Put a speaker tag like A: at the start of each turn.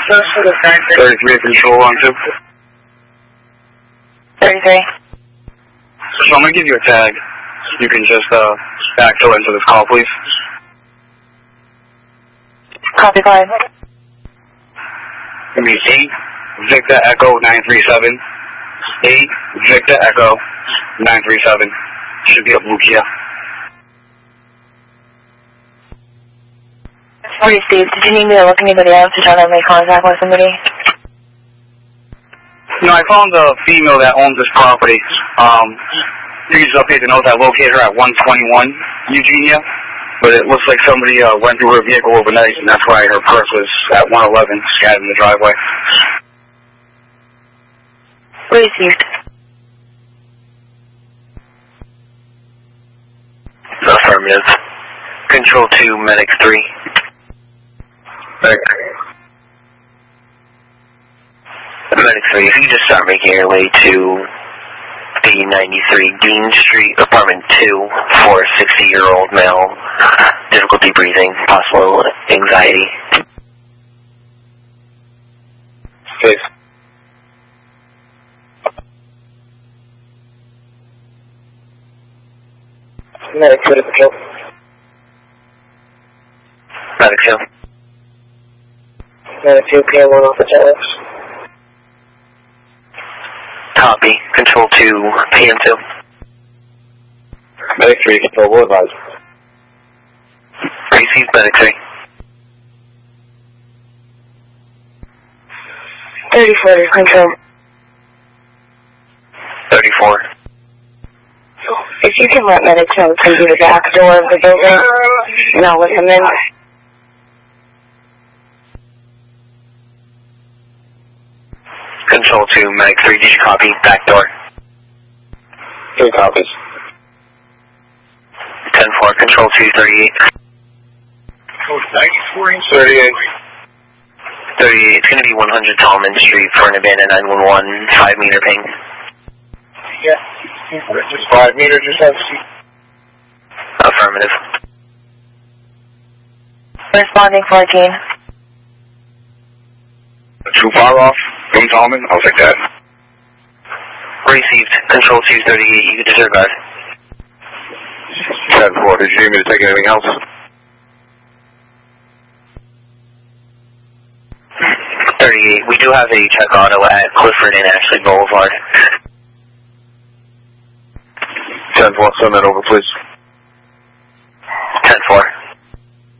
A: 33 control on 2.
B: 33.
A: So I'm going to give you a tag. You can just backdoor into this call, please.
B: Copy 5.
A: Give me 8 Victor Echo 937. 8 Victor Echo 937. Should be a blue Kia.
B: Sorry, Steve. Did you need me to look anybody else to try to make contact with somebody?
A: No, I found a female that owns this property. You can just update the notes. I located her at 121 Eugenia, but it looks like somebody went through her vehicle overnight, and that's why her purse was at 111 scattered in the driveway.
B: Received.
C: Affirmative. Control 2, Medic 3.
A: Medic.
C: Medic 3, if you just start making your way to the 93 Dean Street, apartment 2, for a 60-year-old male, difficulty breathing, possible anxiety.
A: Please. Medic 2 to control.
C: Medic 2.
A: Medic 2, PM 1 off the channels.
C: Copy. Control 2, PM2.
A: Medic 3, control, will advise.
C: Receive Medic 3.
B: 34 to control.
C: 34.
B: If you can let medics know to do the back door of the building, and I'll let him in.
C: Control 2, Medic 3, did you copy? Back door.
A: 3 copies.
C: 10-4, Control 2, 38.
A: 38.
C: 38, it's going to be 100 Tallman Street for an abandoned 911, 5-meter ping.
A: Yeah. Just 5 meters or so.
C: Affirmative.
B: Responding 14.
A: Too far off from Tallman? I'll take that.
C: Received. Control 2, 38, you can disregard.
A: 10-4, did you need me to take anything else?
C: 38, we do have a check auto at Clifford and Ashley Boulevard.
A: 10-4, send that over, please.